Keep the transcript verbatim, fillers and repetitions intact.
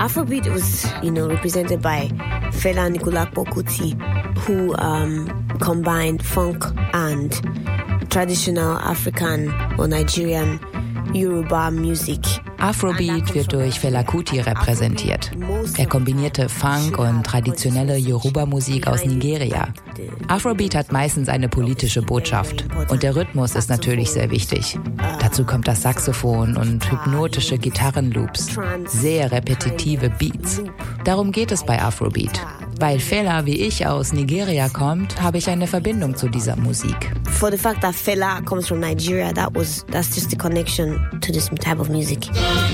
Afrobeat was, you know, represented by Fela Anikulapo Kuti, who um, combined funk and traditional African or Nigerian Yoruba music. Afrobeat wird durch Fela Kuti repräsentiert. Er kombinierte Funk und traditionelle Yoruba-Musik aus Nigeria. Afrobeat hat meistens eine politische Botschaft und der Rhythmus ist natürlich sehr wichtig. Dazu kommt das Saxophon und hypnotische Gitarrenloops, sehr repetitive Beats. Darum geht es bei Afrobeat. Weil Fela wie ich aus Nigeria kommt, habe ich eine Verbindung zu dieser Musik. For the fact that Fela comes from Nigeria, that was that's just the connection to this type of music.